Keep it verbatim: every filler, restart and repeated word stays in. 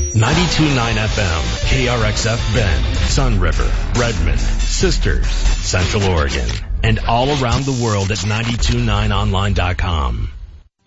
ninety-two point nine F M, K R X F Bend, Sun River, Redmond, Sisters, Central Oregon, and all around the world at ninety two nine online dot com.